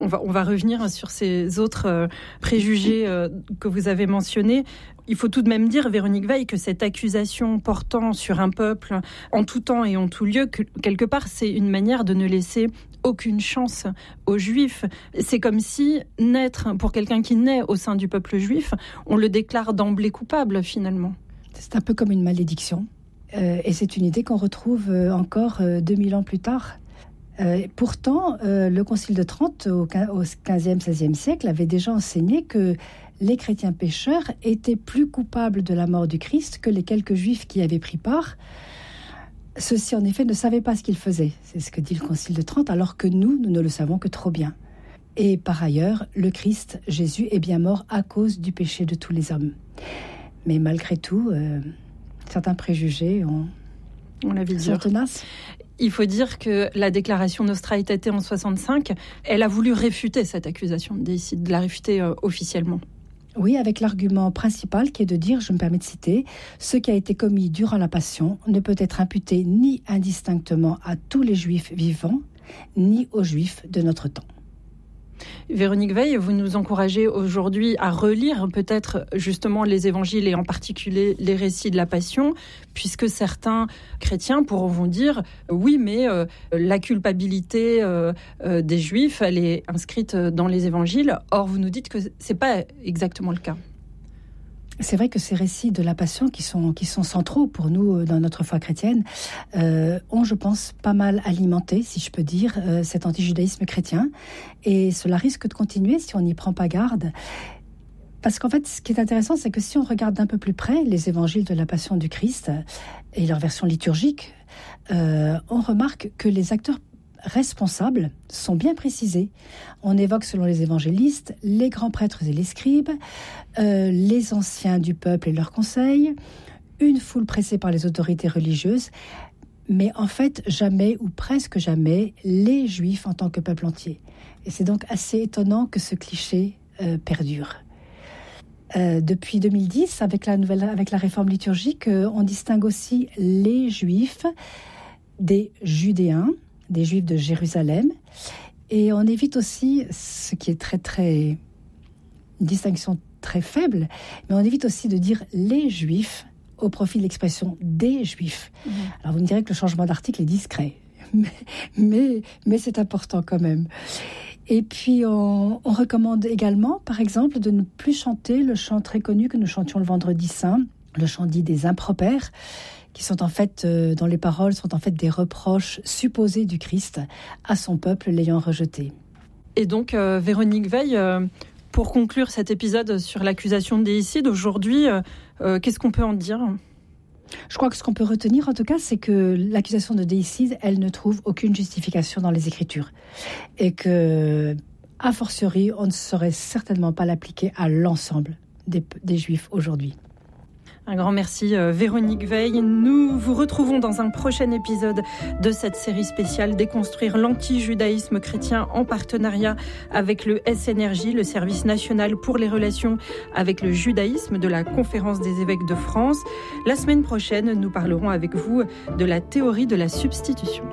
On va revenir sur ces autres préjugés que vous avez mentionnés. Il faut tout de même dire, Véronique Weil, que cette accusation portant sur un peuple en tout temps et en tout lieu, quelque part, c'est une manière de ne laisser aucune chance aux Juifs. C'est comme si naître, pour quelqu'un qui naît au sein du peuple juif, on le déclare d'emblée coupable, finalement. C'est un peu comme une malédiction. Et c'est une idée qu'on retrouve encore 2000 ans plus tard. Pourtant, le Concile de Trente, au XVe, XVIe siècle, avait déjà enseigné que les chrétiens pécheurs étaient plus coupables de la mort du Christ que les quelques juifs qui y avaient pris part. Ceux-ci, en effet, ne savaient pas ce qu'ils faisaient. C'est ce que dit le Concile de Trente, alors que nous ne le savons que trop bien. Et par ailleurs, le Christ, Jésus, est bien mort à cause du péché de tous les hommes. Mais malgré tout, certains préjugés sont tenaces. Il faut dire que la déclaration Nostra Aetate en 65, elle a voulu réfuter cette accusation de déicide, de la réfuter officiellement. Oui, avec l'argument principal qui est de dire, je me permets de citer, « Ce qui a été commis durant la Passion ne peut être imputé ni indistinctement à tous les Juifs vivants, ni aux Juifs de notre temps. » Véronique Weil, vous nous encouragez aujourd'hui à relire peut-être justement les évangiles et en particulier les récits de la Passion, puisque certains chrétiens pourront vous dire oui, mais la culpabilité des Juifs, elle est inscrite dans les évangiles. Or, vous nous dites que c'est pas exactement le cas. C'est vrai que ces récits de la Passion, qui sont centraux pour nous dans notre foi chrétienne, ont, je pense, pas mal alimenté, si je peux dire, cet antijudaïsme chrétien. Et cela risque de continuer si on n'y prend pas garde. Parce qu'en fait, ce qui est intéressant, c'est que si on regarde d'un peu plus près les évangiles de la Passion du Christ et leur version liturgique, on remarque que les acteurs responsables sont bien précisés. On évoque, selon les évangélistes, les grands prêtres et les scribes, les anciens du peuple et leurs conseils, une foule pressée par les autorités religieuses, mais en fait, jamais ou presque jamais, les Juifs en tant que peuple entier. Et c'est donc assez étonnant que ce cliché perdure. Depuis 2010, avec la réforme liturgique, on distingue aussi les Juifs des Judéens, des Juifs de Jérusalem, et on évite aussi, ce qui est une distinction très faible, mais on évite aussi de dire les Juifs au profit de l'expression des Juifs. Alors vous me direz que le changement d'article est discret, mais c'est important quand même. Et puis on recommande également, par exemple, de ne plus chanter le chant très connu que nous chantions le vendredi saint, le chant dit des impropères, qui sont en fait, dont les paroles sont en fait des reproches supposés du Christ à son peuple l'ayant rejeté. Et donc, Véronique Weil, pour conclure cet épisode sur l'accusation de déicide, aujourd'hui, qu'est-ce qu'on peut en dire ? Je crois que ce qu'on peut retenir, en tout cas, c'est que l'accusation de déicide, elle ne trouve aucune justification dans les Écritures. Et que, a fortiori, on ne saurait certainement pas l'appliquer à l'ensemble des Juifs aujourd'hui. Un grand merci Véronique Weil. Nous vous retrouvons dans un prochain épisode de cette série spéciale Déconstruire l'anti-judaïsme chrétien en partenariat avec le SNRJ, le Service national pour les relations avec le judaïsme de la Conférence des évêques de France. La semaine prochaine, nous parlerons avec vous de la théorie de la substitution.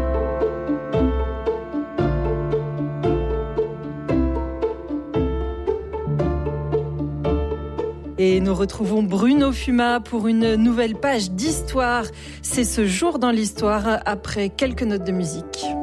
Et nous retrouvons Bruno Fuma pour une nouvelle page d'histoire. C'est ce jour dans l'histoire après quelques notes de musique.